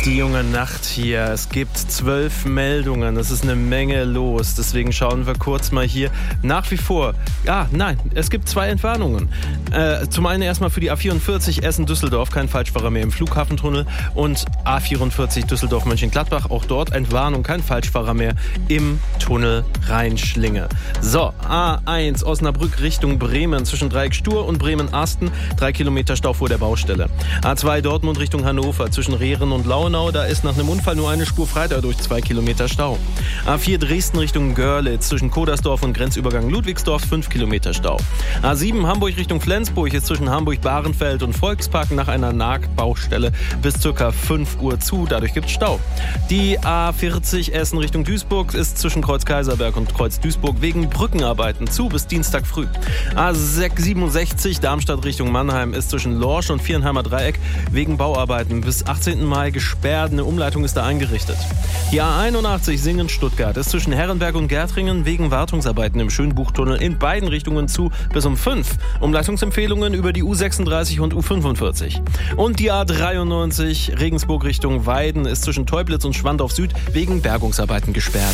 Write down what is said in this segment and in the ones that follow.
Die junge Nacht hier. Es gibt 12 Meldungen. Es ist eine Menge los. Deswegen schauen wir kurz mal hier. Nach wie vor. Es gibt 2 Entwarnungen. Zum einen erstmal für die A44 Essen-Düsseldorf. Kein Falschfahrer mehr im Flughafentunnel. Und A44 Düsseldorf-Mönchengladbach. Auch dort Entwarnung. Kein Falschfahrer mehr im Tunnel Rheinschlinge. So, A1 Osnabrück Richtung Bremen. Zwischen Dreieck Stur und Bremen-Asten. 3 Kilometer Stau vor der Baustelle. A2 Dortmund Richtung Hannover. Zwischen Rehren und Launau. Da ist nach einem Unfall nur eine Spur frei, dadurch 2 Kilometer Stau. A4 Dresden Richtung Görlitz, zwischen Kodersdorf und Grenzübergang Ludwigsdorf 5 Kilometer Stau. A7 Hamburg Richtung Flensburg ist zwischen Hamburg-Bahrenfeld und Volkspark nach einer Nahbaustelle bis ca. 5 Uhr zu, dadurch gibt es Stau. Die A40 Essen Richtung Duisburg ist zwischen Kreuz Kaiserberg und Kreuz Duisburg wegen Brückenarbeiten zu bis Dienstag früh. A67 Darmstadt Richtung Mannheim ist zwischen Lorsch und Vierenheimer Dreieck wegen Bauarbeiten bis 18. Mai gesperrt. Eine Umleitung ist da eingerichtet. Die A81 Singen-Stuttgart ist zwischen Herrenberg und Gärtringen wegen Wartungsarbeiten im Schönbuchtunnel in beiden Richtungen zu bis um 5. Umleitungsempfehlungen über die U36 und U45. Und die A93 Regensburg Richtung Weiden ist zwischen Teublitz und Schwandorf Süd wegen Bergungsarbeiten gesperrt.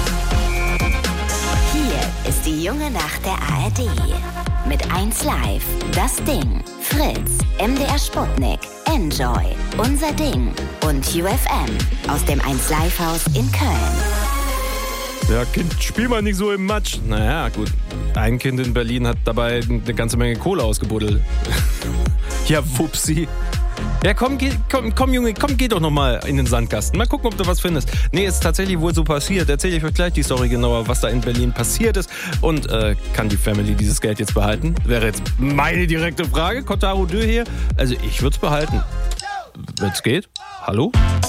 Hier ist die junge Nacht der ARD. Mit 1 Live, Das Ding, Fritz, MDR Sputnik, Enjoy, Unser Ding und UFM aus dem 1 Live Haus in Köln. Ja, Kind, spiel mal nicht so im Matsch. Naja, gut. Ein Kind in Berlin hat dabei eine ganze Menge Kohle ausgebuddelt. Ja, wupsi. Ja, komm, Junge, geh doch nochmal in den Sandkasten. Mal gucken, ob du was findest. Nee, ist tatsächlich wohl so passiert. Erzähle ich euch gleich die Story genauer, was da in Berlin passiert ist. Und kann die Family dieses Geld jetzt behalten? Wäre jetzt meine direkte Frage. Kotaro Dö hier. Also ich würde es behalten. Wenn's geht. Hallo?